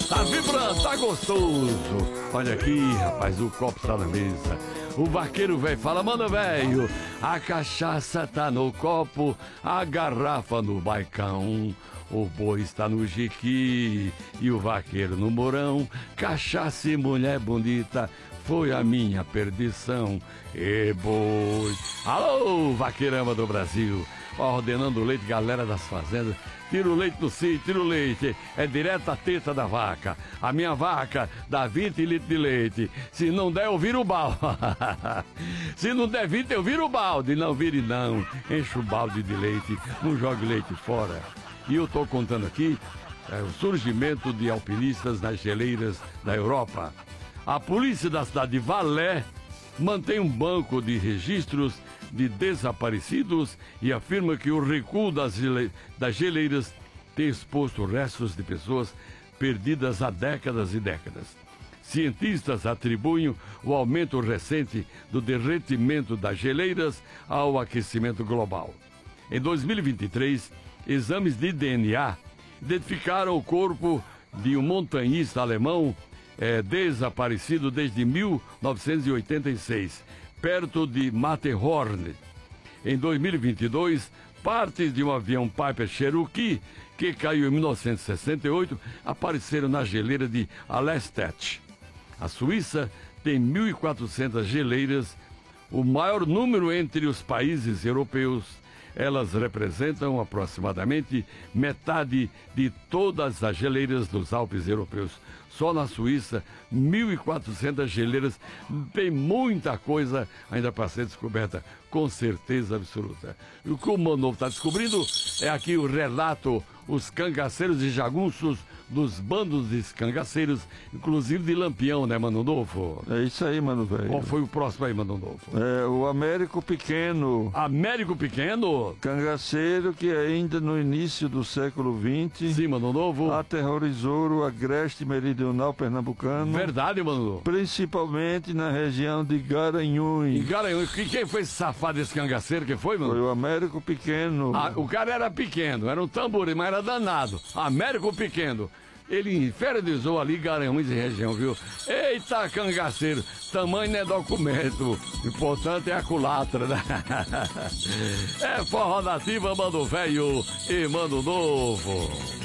Tá vibrando, tá gostoso. Olha aqui, rapaz, o copo está na mesa. O vaqueiro velho fala, mano velho, a cachaça tá no copo, a garrafa no baicão. O boi está no jiqui e o vaqueiro no morão. Cachaça e mulher bonita foi a minha perdição. E boi. Alô, vaqueirama do Brasil. Ordenando leite, galera das fazendas. Tira o leite do sítio, tira o leite. É direto à teta da vaca. A minha vaca dá 20 litros de leite. Se não der, eu viro o balde. Se não der 20, eu viro o balde. Não vire não. Enche o balde de leite. Não jogue leite fora. E eu tô contando aqui o surgimento de alpinistas nas geleiras da Europa. A polícia da cidade de Valais mantém um banco de registros de desaparecidos e afirma que o recuo das geleiras tem exposto restos de pessoas perdidas há décadas e décadas. Cientistas atribuem o aumento recente do derretimento das geleiras ao aquecimento global. Em 2023, exames de DNA identificaram o corpo de um montanhista alemão desaparecido desde 1986, perto de Matterhorn. Em 2022, partes de um avião Piper Cherokee, que caiu em 1968, apareceram na geleira de Alestedt. A Suíça tem 1.400 geleiras, o maior número entre os países europeus. Elas representam aproximadamente metade de todas as geleiras dos Alpes europeus. Só na Suíça, 1.400 geleiras. Tem muita coisa ainda para ser descoberta, com certeza absoluta. E o que o Mano Novo está descobrindo é aqui o relato, os cangaceiros e jagunços dos bandos de cangaceiros, inclusive de Lampião, né, Mano Novo? É isso aí, mano velho. Qual foi o próximo aí, Mano Novo? É o Américo Pequeno. Américo Pequeno? Cangaceiro que ainda no início do século XX... Sim, Mano Novo. Aterrorizou o agreste meridional pernambucano. Verdade, Mano Novo. Principalmente na região de Garanhuns. Em Garanhuns. Quem foi esse safado, esse cangaceiro? Quem foi, mano? Foi o Américo Pequeno. O cara era pequeno, era um tamborim, mas era danado. Américo Pequeno. Ele infernizou ali Garanhuns e região, viu? Eita, cangaceiro, tamanho não é documento, o importante é a culatra, né? É forró nativa, Mano Velho e Mano Novo.